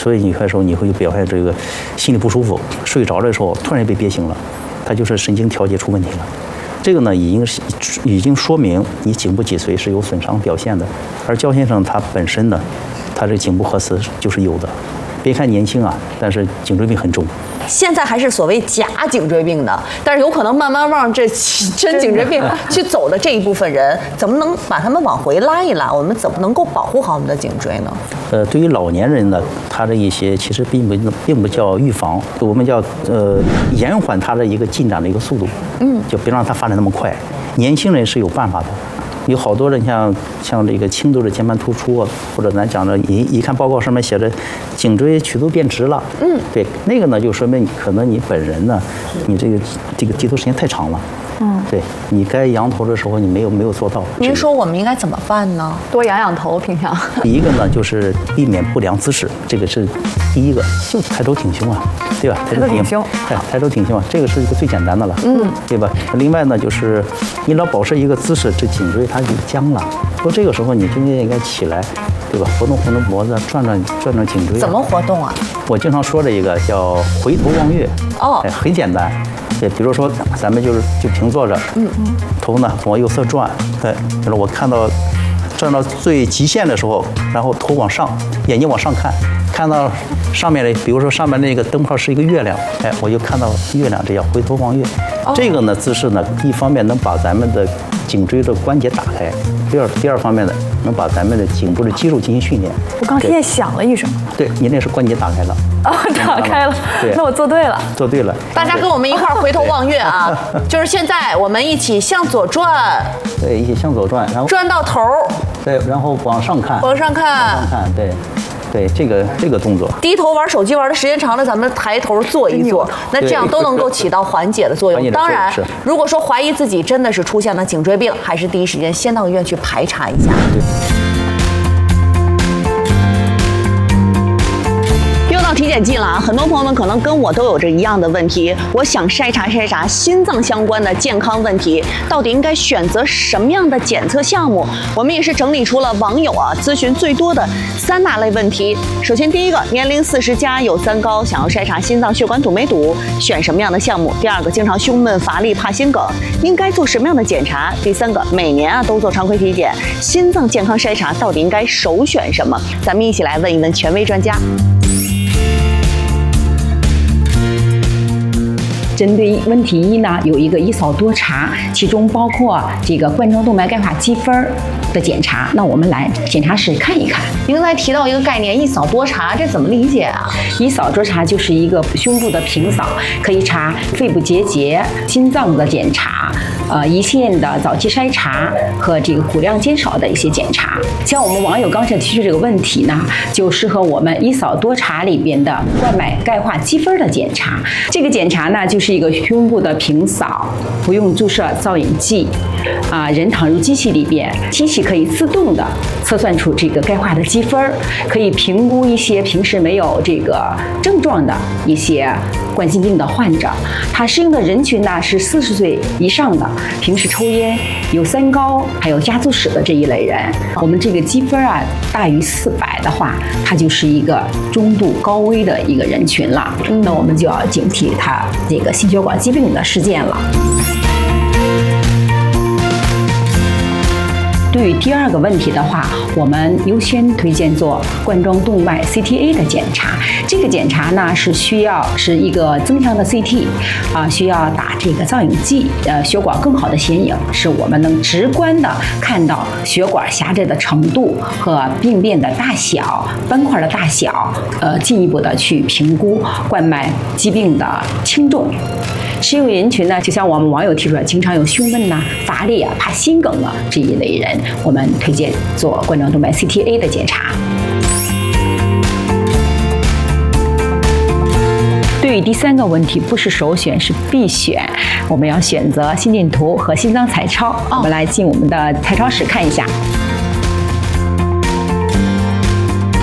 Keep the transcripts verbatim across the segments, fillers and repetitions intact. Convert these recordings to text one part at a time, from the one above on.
所以你有时候你会表现这个心里不舒服，睡着的时候突然被憋醒了，它就是神经调节出问题了。这个呢，已经是已经说明你颈部脊髓是有损伤表现的，而焦先生他本身呢，他这颈部核磁就是有的。别看年轻啊，但是颈椎病很重。 现在还是所谓假颈椎病的，但是有可能慢慢往这真颈椎病去走的这一部分人，怎么能把他们往回拉一拉？我们怎么能够保护好我们的颈椎呢？ 呃，对于老年人呢，他的一些其实并不并不叫预防，我们叫呃延缓他的一个进展的一个速度，嗯，就别让他发展那么快。年轻人是有办法的。有好多人像像这个轻度的肩盘突出啊，或者咱讲的一一看报告上面写着颈椎曲度变直了，嗯，对，那个呢就说明可能你本人呢，你这个这个低头时间太长了，嗯，对你该扬头的时候你没有没有做到。 您说我们应该怎么办呢？ 多仰仰头，平常。 第一个呢就是避免不良姿势，这个是第一个，就抬头挺胸啊，对吧？ 抬头挺胸， 对，抬头挺胸啊，这个是一个最简单的了，嗯，对吧？另外呢就是你老保持一个姿势，这颈椎它就僵了，说这个时候你就应该起来，对吧？活动活动脖子，转转转转颈椎。 怎么活动啊？我经常说的一个叫回头望月，哦，哎，很简单。对，比如说咱们就是就平坐着，嗯嗯，头呢往右侧转，哎，就是我看到转到最极限的时候，然后头往上，眼睛往上看，看到上面的，比如说上面那个灯泡是一个月亮，哎，我就看到月亮，这叫回头望月。哦、这个呢姿势呢，一方面能把咱们的颈椎的关节打开，第二第二方面呢，能把咱们的颈部的肌肉进行训练。 我刚听见响了一声。 对，你那是关节打开了。 哦，打开了。对，那我做对了。 做对了。 大家跟我们一块儿回头望月啊！就是现在我们一起向左转。 对，一起向左转，然后转到头。 对，然后往上看。 往上看。 往上看，对。对这个这个动作， 低头玩手机玩的时间长了，咱们抬头做一做，那这样都能够起到缓解的作用。当然，如果说怀疑自己真的是出现了颈椎病，还是第一时间先到医院去排查一下。 对。 体检季了啊，很多朋友们可能跟我都有着一样的问题，我想筛查筛查心脏相关的健康问题，到底应该选择什么样的检测项目？我们也是整理出了网友啊咨询最多的三大类问题。首先第一个，年龄四十加有三高，想要筛查心脏血管堵没堵，选什么样的项目？第二个，经常胸闷乏力怕心梗，应该做什么样的检查？第三个，每年啊都做常规体检，心脏健康筛查到底应该首选什么？咱们一起来问一问权威专家。 针对问题一呢，有一个一扫多查，其中包括这个冠状动脉钙化积分的检查。那我们来检查室看一看。 您刚才提到一个概念，一扫多查，这怎么理解啊？ 一扫多查就是一个胸部的平扫，可以查肺部结节、心脏的检查，呃，胰腺的早期筛查和这个骨量减少的一些检查。像我们网友刚才提出这个问题呢，就适合我们一扫多查里边的冠脉钙化积分的检查。这个检查呢，就是是一个胸部的平扫，不用注射造影剂，啊，人躺入机器里边，机器可以自动的测算出这个钙化的积分，可以评估一些平时没有这个症状的一些冠心病的患者。它适应的人群呢是四十岁以上的，平时抽烟、有三高、还有家族史的这一类人。我们这个积分啊大于四百的话，它就是一个中度高危的一个人群了。嗯、那我们就要警惕它这个心血管疾病的事件了。对于第二个问题的话，我们优先推荐做冠状动脉 C T A 的检查。这个检查呢是需要是一个增强的 C T， 啊，需要打这个造影剂，呃，血管更好的显影，使我们能直观的看到血管狭窄的程度和病变的大小、斑块的大小，呃，进一步的去评估冠脉疾病的轻重。适用人群呢，就像我们网友提出来，经常有胸闷呐、乏力啊、怕心梗啊这一类人，我们推荐做冠状动脉 C T A 的检查。对于第三个问题，不是首选是必选，我们要选择心电图和心脏彩超。我们来进我们的彩超室看一下。这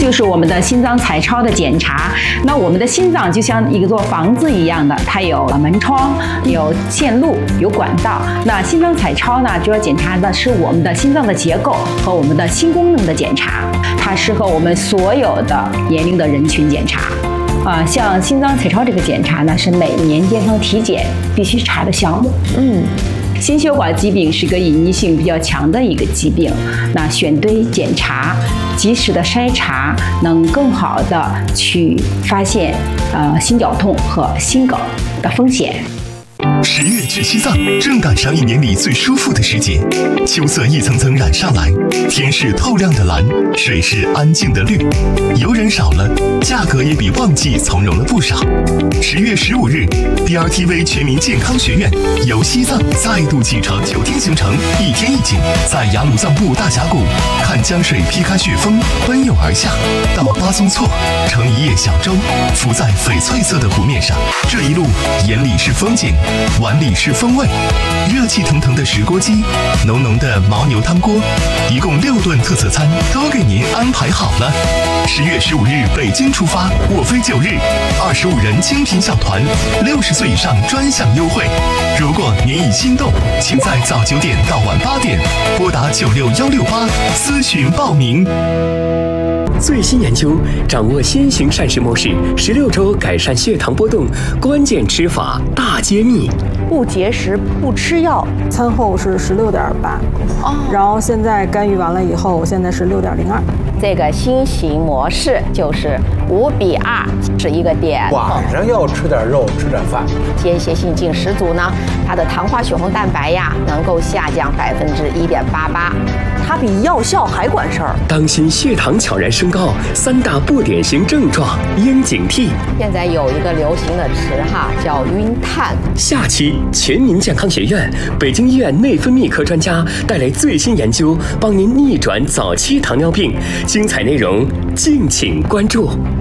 就是我们的心脏彩超的检查。那我们的心脏就像一座房子一样的，它有门窗、有线路、有管道。那心脏彩超呢，主要检查的是我们的心脏的结构和我们的心功能的检查，它适合我们所有的年龄的人群检查。啊，像心脏彩超这个检查呢，是每年健康体检必须查的项目。嗯。心血管疾病是个隐匿性比较强的一个疾病，那选对检查、及时的筛查，能更好的去发现呃心绞痛和心梗的风险。 十月去西藏，正赶上一年里最舒服的时节。秋色一层层染上来，天是透亮的蓝，水是安静的绿，游人少了，价格也比旺季从容了不少。十月十五日 ，D R T V 全民健康学院游西藏再度启程九天行程，一天一景，在雅鲁藏布大峡谷看江水劈开雪峰，奔涌而下，到巴松措乘一叶小舟，浮在翡翠色的湖面上。这一路眼里是风景，碗里是风味，热气腾腾的石锅鸡，浓浓的牦牛汤锅，一共六顿特色餐都给您安排好了。十月十五日北京出发，我飞九日，二十五人精品小团，六十岁以上专享优惠。如果您已心动，请在早九点到晚八点拨打九六幺六八咨询报名。 最新研究掌握先行膳食模式，十六周改善血糖波动，关键吃法大揭秘。 不节食不吃药， 餐后是十六点八，哦，然后现在干预完了以后，现在是六点零二。 这个新型模式就是五比二，是一个点。 晚上要吃点肉，吃点饭。 间歇性进食组呢，它的糖化血红蛋白呀能够下降百分之一点八八， 它比药效还管事儿。 当心血糖悄然升高，三大不典型症状应警惕。 现在有一个流行的词哈，叫晕碳。 下期全民健康学院北京医院内分泌科专家带来最新研究，帮您逆转早期糖尿病。精彩内容敬请关注。